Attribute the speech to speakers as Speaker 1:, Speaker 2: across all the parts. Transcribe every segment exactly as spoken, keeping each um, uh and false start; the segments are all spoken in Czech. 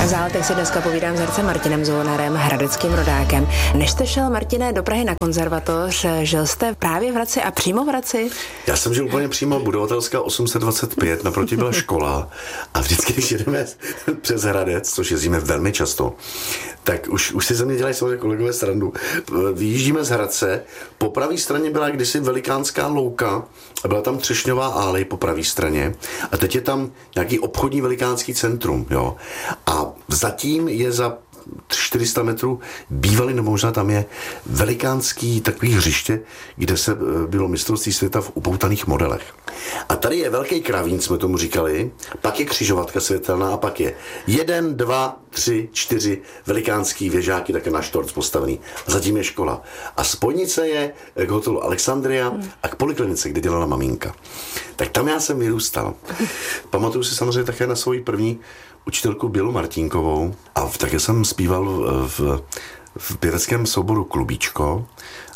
Speaker 1: V záletech si dneska povídám s hercem Martinem Zohonarem, hradeckým rodákem. Než jste šel, Martine, do Prahy na konzervatoř, žil jste právě v Hradci a přímo v Hradci?
Speaker 2: Já jsem žil úplně přímo, budovatelská osm set dvacet pět, naproti byla škola a vždycky, když jedeme přes Hradec, což jezdíme velmi často, tak už, už si ze mě dělají samozřejmě kolegové srandu. Vyjíždíme z Hradce, po pravé straně byla kdysi velikánská louka a byla tam Třešňová álej po pravé straně a teď je tam nějaký obchodní velikánský centrum, jo. A zatím je za čtyři sta metrů bývalý, nebo možná tam je velikánský takový hřiště, kde se bylo mistrovství světa v upoutaných modelech. A tady je velký kravín, jsme tomu říkali, pak je křižovatka světelná a pak je jeden, dva, tři, čtyři velikánský věžáky také na štorc postavený. A zatím je škola. A spojnice je k hotelu Alexandria a k poliklinice, kde dělala maminka. Tak tam já jsem vyrůstal. Pamatuju si samozřejmě také na svoji první učitelku Bělu Martínkovou a také jsem zpíval v, v pěveckém souboru Klubíčko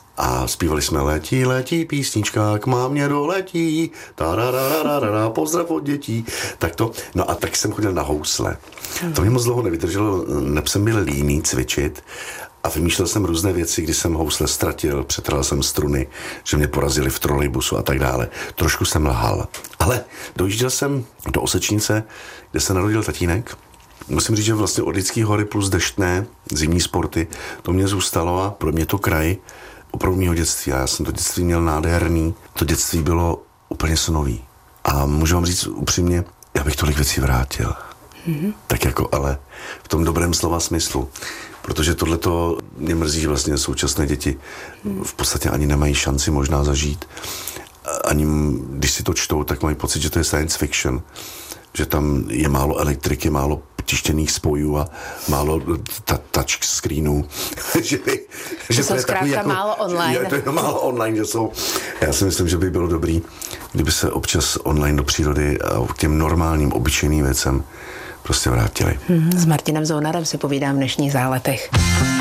Speaker 2: a zpívali jsme Letí, letí písnička, k mámě doletí, tararararara, pozdrav od dětí. Tak to, no a tak jsem chodil na housle. To mě moc dlouho nevydrželo, neb jsem byl líný cvičit a vymýšlel jsem různé věci, kdy jsem housle ztratil, přetral jsem struny, že mě porazili v trolejbusu a tak dále. Trošku jsem lhal. Ale dojížděl jsem do Osečnice, kde se narodil tatínek. Musím říct, že vlastně Orlický hory plus Deštné, zimní sporty, to mě zůstalo a pro mě to kraj opravdu mýho dětství. A já jsem to dětství měl nádherný. To dětství bylo úplně snový. A můžu vám říct upřímně, já bych tolik věcí vrátil. Mm-hmm. Tak jako, ale v tom dobrém slova smyslu. Protože tohleto mě mrzí, že vlastně současné děti v podstatě ani nemají šanci možná zažít. Ani když si to čtou, tak mají pocit, že to je science fiction. Že tam je málo elektriky, málo tištěných spojů a málo ta, touch screenů. že by,
Speaker 1: že to je takový jako, málo online.
Speaker 2: Je, to je málo online, že jsou. Já si myslím, že by bylo dobrý, kdyby se občas online do přírody a k těm normálním, obyčejným věcem prostě vrátili.
Speaker 1: Hmm, s Martinem Zohonarem si povídám v dnešních záletech.